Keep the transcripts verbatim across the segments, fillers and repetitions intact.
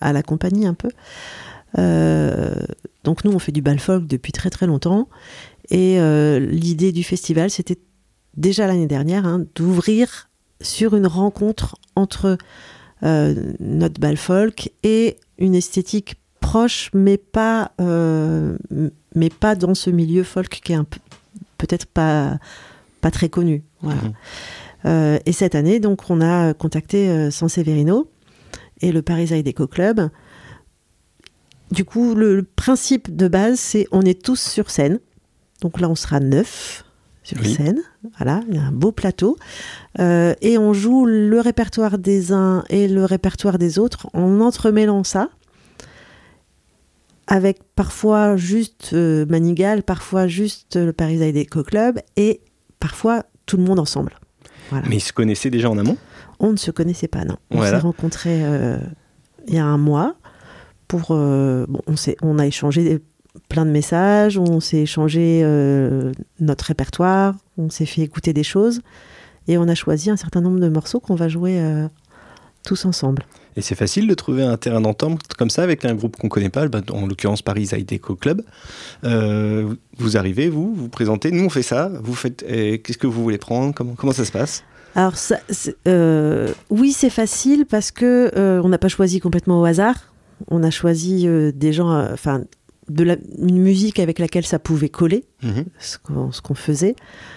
à la compagnie un peu. Euh, donc nous, on fait du bal folk depuis très très longtemps. Et euh, l'idée du festival, c'était déjà l'année dernière, hein, d'ouvrir sur une rencontre entre euh, notre bal folk et une esthétique proche, mais pas, euh, mais pas dans ce milieu folk qui est un peu, peut-être pas, pas très connu. Voilà. Mmh. Euh, et cette année, donc, on a contacté euh, San Severino et le Paris Zydeco Club. Du coup, le, le principe de base, c'est on est tous sur scène. Donc là, on sera neuf sur oui. scène. Voilà, il y a un beau plateau. Euh, et on joue le répertoire des uns et le répertoire des autres en entremêlant ça. Avec parfois juste euh, Manigal, parfois juste le Paris Zydeco Club et parfois tout le monde ensemble. Voilà. Mais ils se connaissaient déjà en amont ? On ne se connaissait pas, non. On voilà. s'est rencontrés euh, il y a un mois. Pour, euh, bon, on, s'est, on a échangé plein de messages, on s'est échangé euh, notre répertoire, on s'est fait écouter des choses et on a choisi un certain nombre de morceaux qu'on va jouer euh, tous ensemble. Et c'est facile de trouver un terrain d'entente comme ça avec un groupe qu'on ne connaît pas, en l'occurrence Paris Zydeco Club. Euh, vous arrivez, vous, vous présentez, nous on fait ça, vous faites, euh, qu'est-ce que vous voulez prendre, comment, comment ça se passe ? Alors ça, c'est, euh, oui, c'est facile parce que euh, on n'a pas choisi complètement au hasard. On a choisi euh, des gens, enfin, euh, de la, une musique avec laquelle ça pouvait coller, mmh. ce, qu'on, ce qu'on faisait.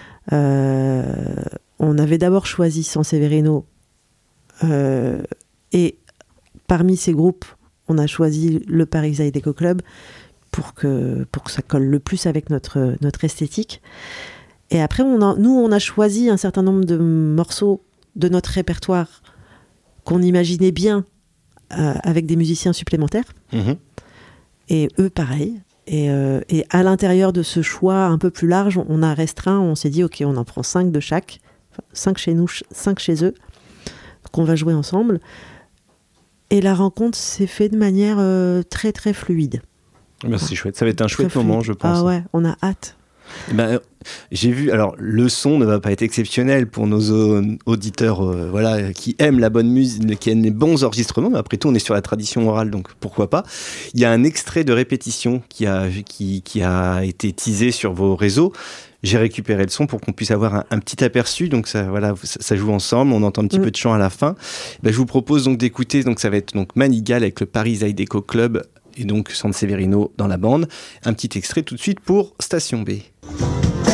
Euh, on avait d'abord choisi San Severino euh, et parmi ces groupes, on a choisi le Paris Zydeco Club pour que, pour que ça colle le plus avec notre, notre esthétique. Et après, on a, nous, on a choisi un certain nombre de morceaux de notre répertoire qu'on imaginait bien euh, avec des musiciens supplémentaires. Mmh. Et eux, pareil. Et, euh, et à l'intérieur de ce choix un peu plus large, on a restreint, on s'est dit, OK, on en prend cinq de chaque, cinq chez nous, cinq chez eux, qu'on va jouer ensemble. Et la rencontre s'est faite de manière euh, très, très fluide. Ben, c'est chouette. Ça va être un chouette moment, je pense. Ah ouais, on a hâte. Ben, j'ai vu, alors le son ne va pas être exceptionnel pour nos auditeurs euh, voilà, qui aiment la bonne musique, qui aiment les bons enregistrements, mais après tout on est sur la tradition orale, donc pourquoi pas. Il y a un extrait de répétition qui a, qui, qui a été teasé sur vos réseaux. J'ai récupéré le son pour qu'on puisse avoir un, un petit aperçu, donc ça, voilà, ça, ça joue ensemble, on entend un petit mmh. peu de chant à la fin. Ben, je vous propose donc d'écouter, donc ça va être donc Manigal avec le Paris Zydeco Club et donc San Severino dans la bande. Un petit extrait tout de suite pour Station B.